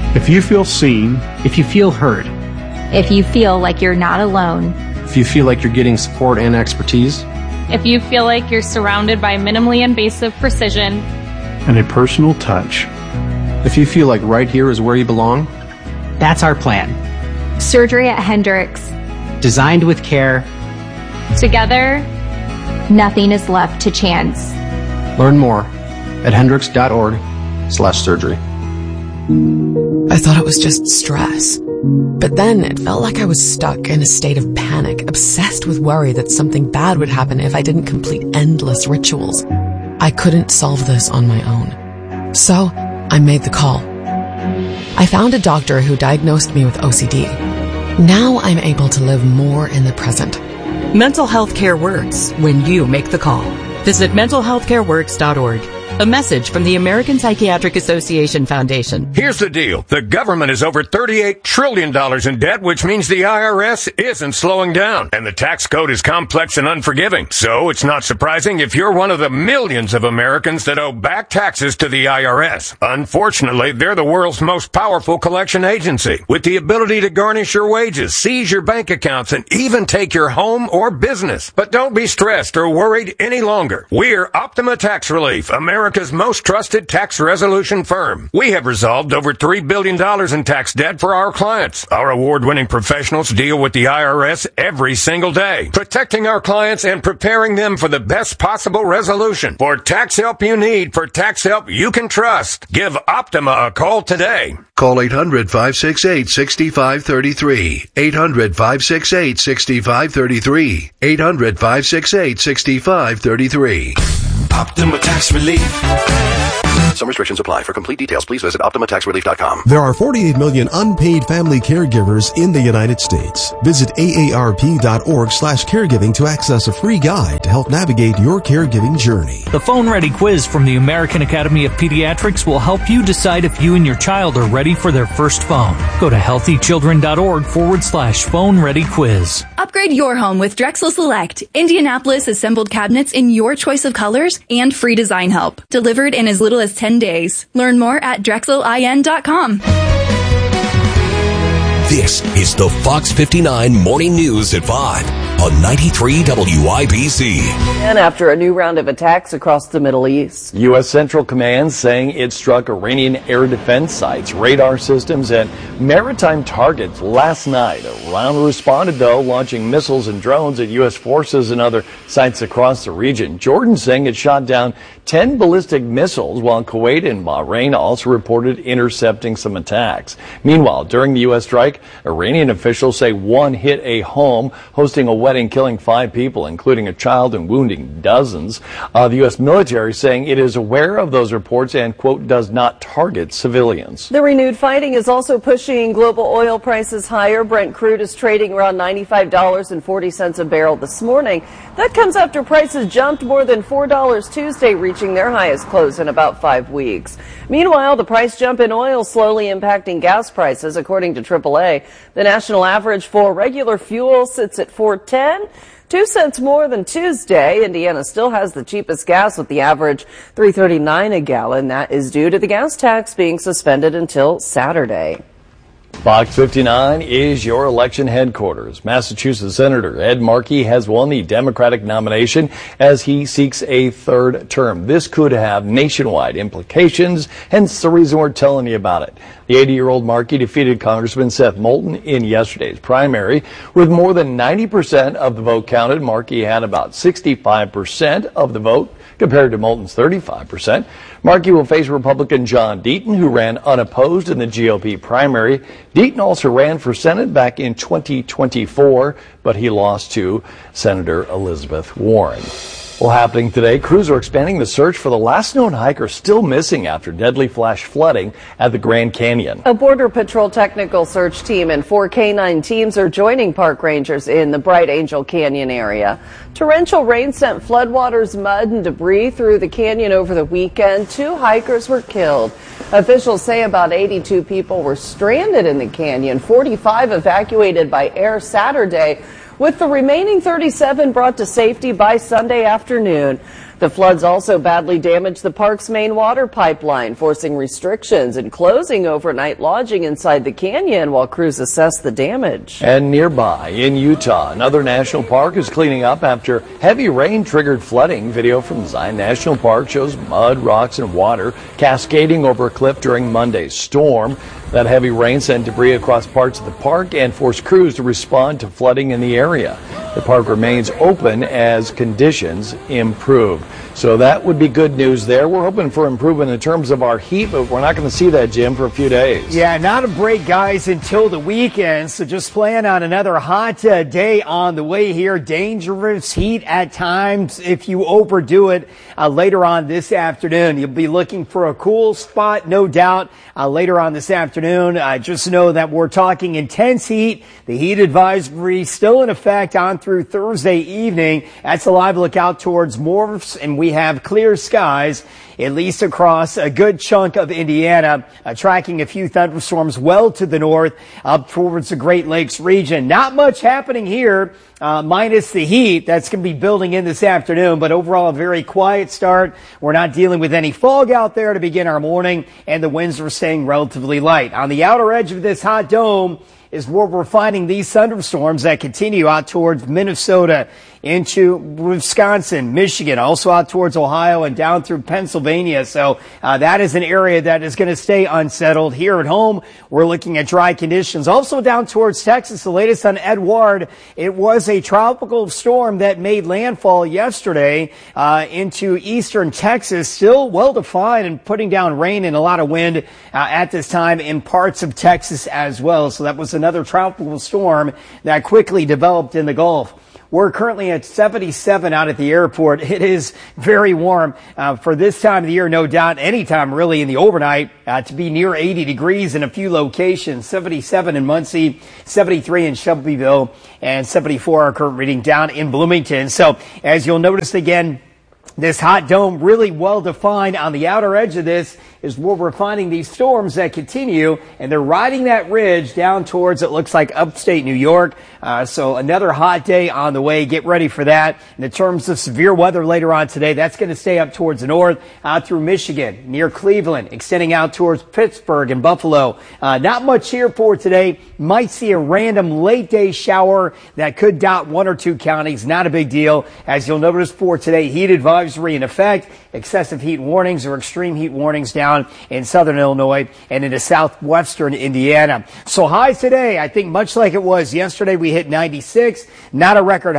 If you feel seen, if you feel heard, if you feel like you're not alone, if you feel like you're getting support and expertise, if you feel like you're surrounded by minimally invasive precision and a personal touch, if you feel like right here is where you belong, that's our plan. Surgery at Hendricks. Designed with care. Together, nothing is left to chance. Learn more at hendricks.org/surgery. I thought it was just stress. But then it felt like I was stuck in a state of panic, obsessed with worry that something bad would happen if I didn't complete endless rituals. I couldn't solve this on my own. So I made the call. I found a doctor who diagnosed me with OCD. Now I'm able to live more in the present. Mental health care works when you make the call. Visit mentalhealthcareworks.org. A message from the American Psychiatric Association Foundation. Here's the deal. The government is over $38 trillion in debt, which means the IRS isn't slowing down. And the tax code is complex and unforgiving. So it's not surprising if you're one of the millions of Americans that owe back taxes to the IRS. Unfortunately, they're the world's most powerful collection agency, with the ability to garnish your wages, seize your bank accounts, and even take your home or business. But don't be stressed or worried any longer. We're Optima Tax Relief, America's most trusted tax resolution firm. We have resolved over $3 billion in tax debt for our clients. Our award-winning professionals deal with the IRS every single day, protecting our clients and preparing them for the best possible resolution. For tax help you need, for tax help you can trust, give Optima a call today. Call 800-568-6533. 800-568-6533. 800-568-6533. Optima Tax Relief. Some restrictions apply. For complete details, please visit OptimaTaxRelief.com. There are 48 million unpaid family caregivers in the United States. Visit AARP.org/caregiving to access a free guide to help navigate your caregiving journey. The Phone Ready Quiz from the American Academy of Pediatrics will help you decide if you and your child are ready for their first phone. Go to healthychildren.org/phone ready quiz. Upgrade your home with Drexel Select. Indianapolis assembled cabinets in your choice of colors and free design help. Delivered in as little as 10 days. Learn more at DrexelIN.com. This is the Fox 59 Morning News at 5 on 93 WIBC. And after a new round of attacks across the Middle East, U.S. Central Command saying it struck Iranian air defense sites, radar systems, and maritime targets last night. Iran responded, though, launching missiles and drones at U.S. forces and other sites across the region. Jordan saying it shot down 10 ballistic missiles, while Kuwait and Bahrain also reported intercepting some attacks. Meanwhile, during the U.S. strike, Iranian officials say one hit a home, hosting a wedding, killing 5 people, including a child, and wounding dozens. The U.S. military saying it is aware of those reports and, quote, does not target civilians. The renewed fighting is also pushing global oil prices higher. Brent crude is trading around $95.40 a barrel this morning. That comes after prices jumped more than $4 Tuesday, reaching their highest close in about 5 weeks. Meanwhile, the price jump in oil slowly impacting gas prices. According to AAA, the national average for regular fuel sits at $4.10, 2 cents more than Tuesday. Indiana still has the cheapest gas with the average $3.39 a gallon. That is due to the gas tax being suspended until Saturday. Fox 59 is your election headquarters. Massachusetts Senator Ed Markey has won the Democratic nomination as he seeks a third term. This could have nationwide implications, hence the reason we're telling you about it. The 80-year-old Markey defeated Congressman Seth Moulton in yesterday's primary. With more than 90% of the vote counted, Markey had about 65% of the vote compared to Moulton's 35%. Markey will face Republican John Deaton, who ran unopposed in the GOP primary. Deaton also ran for Senate back in 2024, but he lost to Senator Elizabeth Warren. Well, happening today, crews are expanding the search for the last known hiker still missing after deadly flash flooding at the Grand Canyon. A Border Patrol technical search team and 4 K-9 teams are joining park rangers in the Bright Angel Canyon area. Torrential rain sent floodwaters, mud, and debris through the canyon over the weekend. 2 hikers were killed. Officials say about 82 people were stranded in the canyon, 45 evacuated by air Saturday, with the remaining 37 brought to safety by Sunday afternoon. The floods also badly damaged the park's main water pipeline, forcing restrictions and closing overnight lodging inside the canyon while crews assess the damage. And nearby in Utah, another national park is cleaning up after heavy rain triggered flooding. Video from Zion National Park shows mud, rocks, and water cascading over a cliff during Monday's storm. That heavy rain sent debris across parts of the park and forced crews to respond to flooding in the area. The park remains open as conditions improve. So that would be good news there. We're hoping for improvement in terms of our heat, but we're not going to see that, Jim, for a few days. Yeah, not a break, guys, until the weekend. So just plan on another hot day on the way here. Dangerous heat at times if you overdo it later on this afternoon. You'll be looking for a cool spot, no doubt, later on this afternoon. Just know that we're talking intense heat. The heat advisory still in effect on through Thursday evening. That's a live look out towards Morphs, and we have clear skies, at least across a good chunk of Indiana, tracking a few thunderstorms well to the north up towards the Great Lakes region. Not much happening here, minus the heat that's going to be building in this afternoon, but overall a very quiet start. We're not dealing with any fog out there to begin our morning, and the winds are staying relatively light. On the outer edge of this hot dome is where we're finding these thunderstorms that continue out towards Minnesota, into Wisconsin, Michigan, also out towards Ohio and down through Pennsylvania. So that is an area that is going to stay unsettled. Here at home, we're looking at dry conditions. Also down towards Texas, the latest on Edouard. It was a tropical storm that made landfall yesterday into eastern Texas. Still well-defined and putting down rain and a lot of wind at this time in parts of Texas as well. So that was another tropical storm that quickly developed in the Gulf. We're currently at 77 out at the airport. It is very warm for this time of the year, no doubt, anytime really in the overnight, to be near 80 degrees in a few locations. 77 in Muncie, 73 in Shelbyville, and 74 our current reading down in Bloomington. So as you'll notice again, this hot dome really well defined. On the outer edge of this is where we're finding these storms that continue, and they're riding that ridge down towards, it looks like, upstate New York. So another hot day on the way. Get ready for that. In terms of severe weather later on today, that's going to stay up towards the north, out through Michigan, near Cleveland, extending out towards Pittsburgh and Buffalo. Not much here for today. Might see a random late day shower that could dot one or two counties. Not a big deal. As you'll notice for today, heat advisory in effect. Excessive heat warnings or extreme heat warnings down in southern Illinois and into southwestern Indiana. So highs today, I think much like it was yesterday, we hit 96. Not a record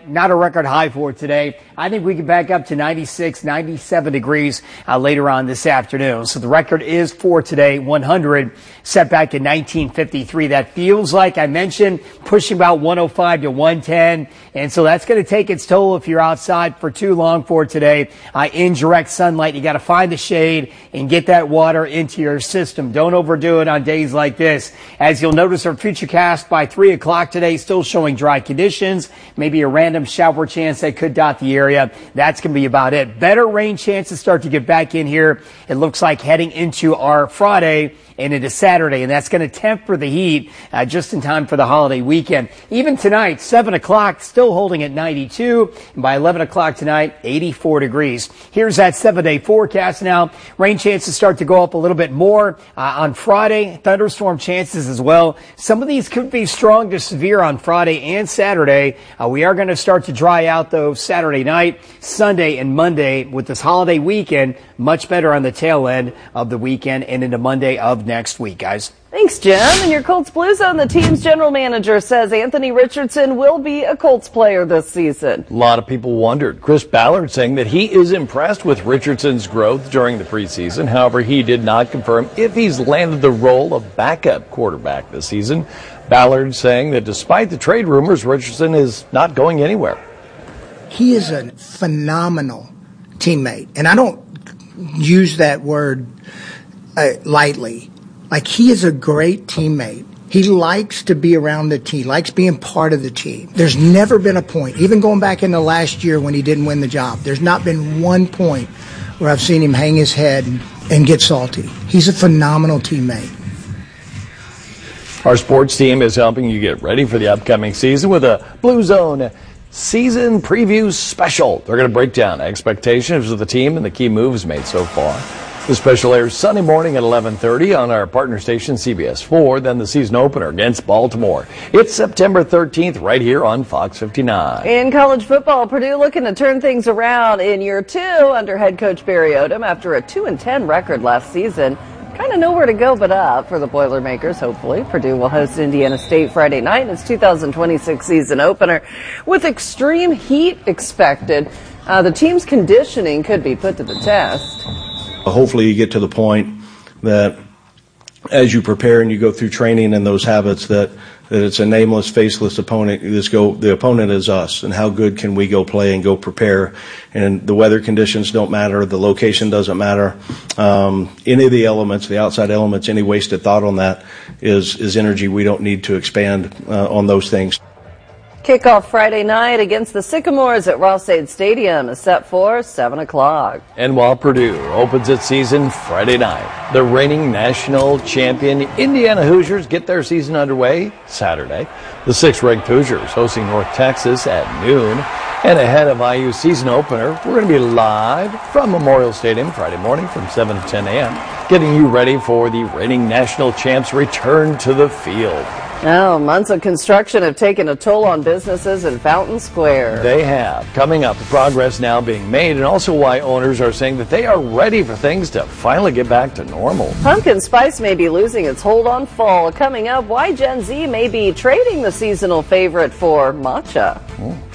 high for today. I think we can back up to 96, 97 degrees later on this afternoon. So the record is for today, 100, set back in 1953. That feels like, I mentioned, pushing about 105 to 110. And so that's going to take its toll if you're outside for too long for today. In direct sunlight, you got to find the shade and get that water into your system. Don't overdo it on days like this. As you'll notice, our Futurecast by 3 o'clock today still showing dry conditions. Maybe a random shower chance that could dot the area. That's going to be about it. Better rain chances start to get back in here. It looks like heading into our Friday and into Saturday, and that's going to temper the heat just in time for the holiday weekend. Even tonight, 7 o'clock, still holding at 92, and by 11 o'clock tonight, 84 degrees. Here's that 7-day forecast now. Rain chances start to go up a little bit more on Friday. Thunderstorm chances as well. Some of these could be strong to severe on Friday and Saturday. We are going to start to dry out, though, Saturday night, Sunday, and Monday with this holiday weekend. Much better on the tail end of the weekend and into Monday of next week, guys. Thanks, Jim. In your Colts Blue Zone, the team's general manager says Anthony Richardson will be a Colts player this season. A lot of people wondered. Chris Ballard saying that he is impressed with Richardson's growth during the preseason. However, he did not confirm if he's landed the role of backup quarterback this season. Ballard saying that despite the trade rumors, Richardson is not going anywhere. He is a phenomenal teammate, and I don't use that word lightly. Like, he is a great teammate. He likes to be around the team, likes being part of the team. There's never been a point, even going back into last year when he didn't win the job, there's not been one point where I've seen him hang his head and get salty. He's a phenomenal teammate. Our sports team is helping you get ready for the upcoming season with a Blue Zone season preview special. They're going to break down expectations of the team and the key moves made so far. The special airs Sunday morning at 11:30 on our partner station CBS 4, then the season opener against Baltimore. It's September 13th right here on Fox 59. In college football, Purdue looking to turn things around in year 2 under head coach Barry Odom after a 2-10 record last season. Kind of nowhere to go but up for the Boilermakers, hopefully. Purdue will host Indiana State Friday night in its 2026 season opener. With extreme heat expected, the team's conditioning could be put to the test. Hopefully you get to the point that as you prepare and you go through training and those habits that it's a nameless, faceless opponent. The opponent is us, and how good can we go play and go prepare? And the weather conditions don't matter. The location doesn't matter. Any of the elements, the outside elements, any wasted thought on that is energy. We don't need to expand on those things. Kickoff Friday night against the Sycamores at Ross-Ade Stadium is set for 7 o'clock. And while Purdue opens its season Friday night, the reigning national champion Indiana Hoosiers get their season underway Saturday. The 6th-ranked Hoosiers hosting North Texas at noon. And ahead of IU's season opener, we're going to be live from Memorial Stadium Friday morning from 7 to 10 a.m., getting you ready for the reigning national champs' return to the field. Now, months of construction have taken a toll on businesses in Fountain Square. They have. Coming up, the progress now being made, and also why owners are saying that they are ready for things to finally get back to normal. Pumpkin spice may be losing its hold on fall. Coming up, why Gen Z may be trading the seasonal favorite for matcha.